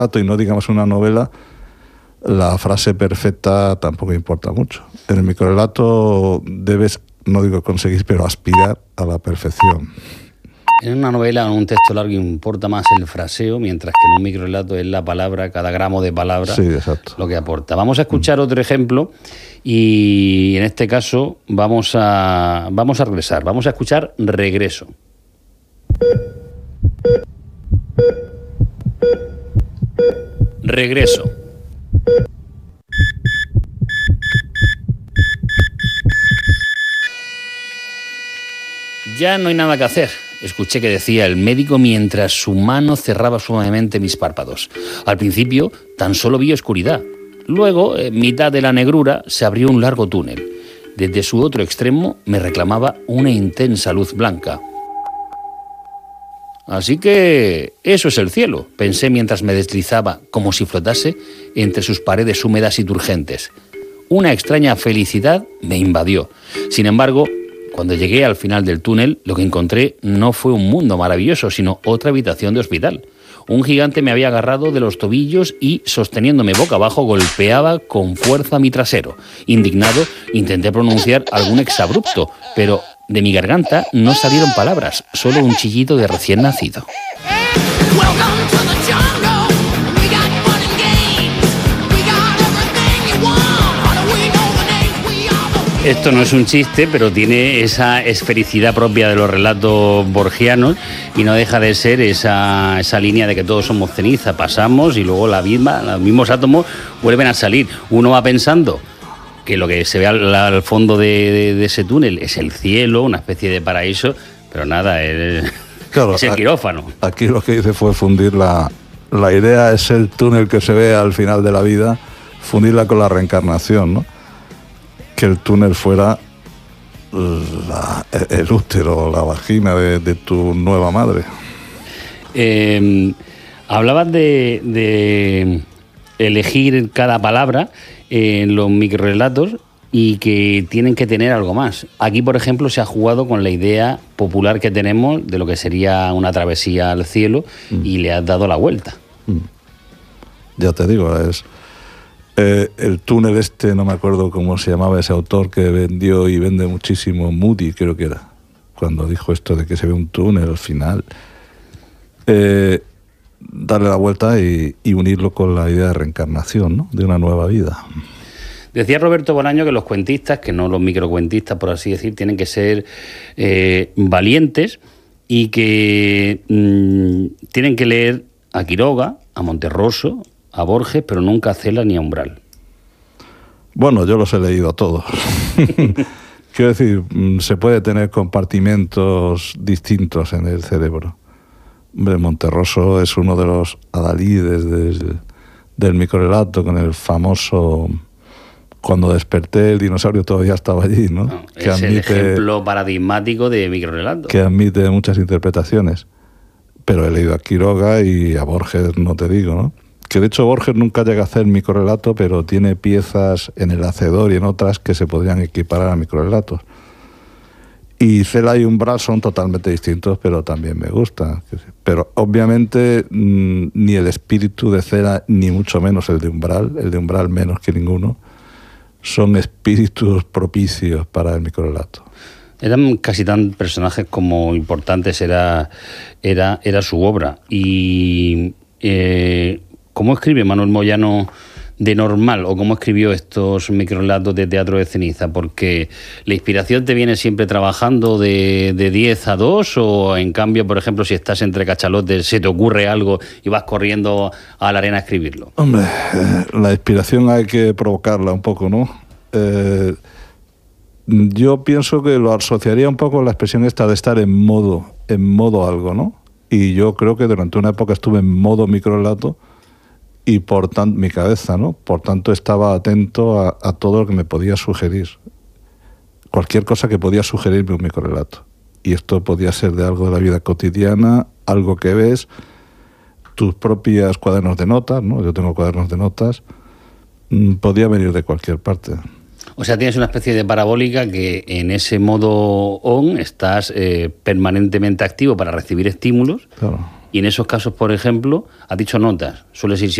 microrelato y no digamos una novela, la frase perfecta tampoco importa mucho. En el microrelato debes, no digo conseguir, pero aspirar a la perfección. En una novela o en un texto largo importa más el fraseo, mientras que en un microrelato es la palabra, cada gramo de palabra, sí, exacto, lo que aporta. Vamos a escuchar otro ejemplo y en este caso vamos a regresar. Vamos a escuchar Regreso. Regreso. Ya no hay nada que hacer, escuché que decía el médico mientras su mano cerraba suavemente mis párpados. Al principio tan solo vi oscuridad. Luego, en mitad de la negrura, se abrió un largo túnel. Desde su otro extremo me reclamaba una intensa luz blanca. Así que eso es el cielo, pensé mientras me deslizaba como si flotase entre sus paredes húmedas y turgentes. Una extraña felicidad me invadió. Sin embargo, cuando llegué al final del túnel, lo que encontré no fue un mundo maravilloso, sino otra habitación de hospital. Un gigante me había agarrado de los tobillos y, sosteniéndome boca abajo, golpeaba con fuerza mi trasero. Indignado, intenté pronunciar algún exabrupto, pero de mi garganta no salieron palabras, solo un chillido de recién nacido. Esto no es un chiste, pero tiene esa esfericidad propia de los relatos borgianos y no deja de ser esa línea de que todos somos ceniza, pasamos y luego los mismos átomos vuelven a salir. Uno va pensando que lo que se ve al fondo de ese túnel es el cielo, una especie de paraíso, pero nada, claro, es el quirófano. Aquí lo que hice fue fundir la idea, es el túnel que se ve al final de la vida, fundirla con la reencarnación, ¿no? Que el túnel fuera el útero, la vagina de tu nueva madre. Hablabas de elegir cada palabra en los microrelatos y que tienen que tener algo más. Aquí, por ejemplo, se ha jugado con la idea popular que tenemos de lo que sería una travesía al cielo y le has dado la vuelta. Ya te digo, es... el túnel no me acuerdo cómo se llamaba ese autor que vendió y vende muchísimo, Moody creo que era, cuando dijo esto de que se ve un túnel al final. Darle la vuelta y unirlo con la idea de reencarnación, ¿no? De una nueva vida. Decía Roberto Bolaño que los cuentistas, que no los microcuentistas por así decir, tienen que ser valientes y que tienen que leer a Quiroga, a Monterroso, a Borges, pero nunca a Cela ni a Umbral. Bueno, yo los he leído a todos. Quiero decir, se puede tener compartimentos distintos en el cerebro. Hombre, Monterroso es uno de los adalides del microrelato, con el famoso "Cuando desperté el dinosaurio todavía estaba allí", ¿no? Que es el ejemplo paradigmático de microrelato. Que admite muchas interpretaciones. Pero he leído a Quiroga y a Borges, no te digo, ¿no? Que de hecho Borges nunca llega a hacer microrelato, pero tiene piezas en El Hacedor y en otras que se podrían equiparar a microrelatos. Y Cela y Umbral son totalmente distintos, pero también me gustan. Pero obviamente ni el espíritu de Cela, ni mucho menos el de Umbral menos que ninguno, son espíritus propicios para el microrelato. Eran casi tan personajes como importantes era su obra. Y ¿cómo escribe Manuel Moyano de normal o cómo escribió estos microrelatos de Teatro de Ceniza? Porque la inspiración te viene siempre trabajando de 10 a 2 o en cambio, por ejemplo, si estás entre cachalotes, se te ocurre algo y vas corriendo a la arena a escribirlo. Hombre, la inspiración hay que provocarla un poco, ¿no? Yo pienso que lo asociaría un poco a la expresión esta de estar en modo algo, ¿no? Y yo creo que durante una época estuve en modo microrelato y por tanto, mi cabeza, ¿no? Por tanto, estaba atento a todo lo que me podía sugerir. Cualquier cosa que podía sugerirme un microrelato. Y esto podía ser de algo de la vida cotidiana, algo que ves, tus propios cuadernos de notas, ¿no? Yo tengo cuadernos de notas. Podía venir de cualquier parte. O sea, tienes una especie de parabólica que en ese modo on estás permanentemente activo para recibir estímulos. Claro. Y en esos casos, por ejemplo, has dicho notas, sueles ir